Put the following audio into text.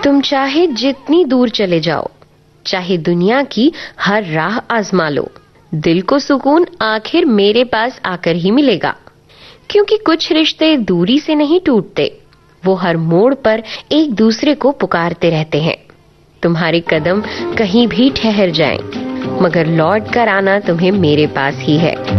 तुम चाहे जितनी दूर चले जाओ, चाहे दुनिया की हर राह आजमा लो, दिल को सुकून आखिर मेरे पास आकर ही मिलेगा। क्योंकि कुछ रिश्ते दूरी से नहीं टूटते, वो हर मोड़ पर एक दूसरे को पुकारते रहते हैं। तुम्हारे कदम कहीं भी ठहर जाएं, मगर लौट कर आना तुम्हें मेरे पास ही है।